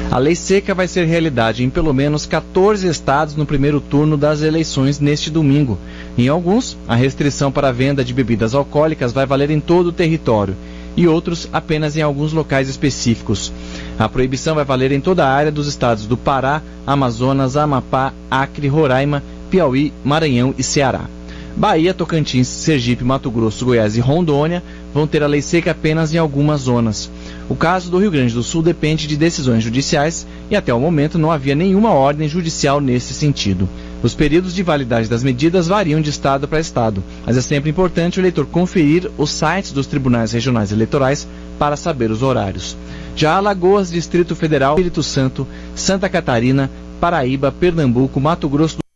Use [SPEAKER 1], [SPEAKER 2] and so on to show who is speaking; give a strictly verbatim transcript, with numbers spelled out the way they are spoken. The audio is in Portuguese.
[SPEAKER 1] A lei seca vai ser realidade em pelo menos quatorze estados no primeiro turno das eleições neste domingo. Em alguns, a restrição para a venda de bebidas alcoólicas vai valer em todo o território, e outros apenas em alguns locais específicos. A proibição vai valer em toda a área dos estados do Pará, Amazonas, Amapá, Acre, Roraima, Piauí, Maranhão e Ceará. Bahia, Tocantins, Sergipe, Mato Grosso, Goiás e Rondônia vão ter a lei seca apenas em algumas zonas. O caso do Rio Grande do Sul depende de decisões judiciais e até o momento não havia nenhuma ordem judicial nesse sentido. Os períodos de validade das medidas variam de estado para estado, mas é sempre importante o eleitor conferir os sites dos tribunais regionais eleitorais para saber os horários. Já Alagoas, Distrito Federal, Espírito Santo, Santa Catarina, Paraíba, Pernambuco, Mato Grosso do